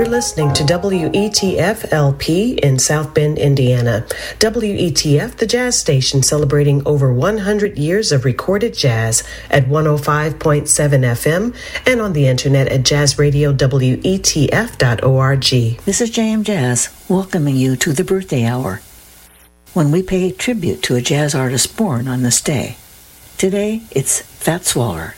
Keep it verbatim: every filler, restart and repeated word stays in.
listening to W E T F L P in South Bend, Indiana. W E T F, the jazz station celebrating over one hundred years of recorded jazz at one oh five point seven F M and on the internet at jazz radio W E T F dot org. This is J M Jazz, welcoming you to the birthday hour, when we pay tribute to a jazz artist born on this day. Today, it's Fats Waller.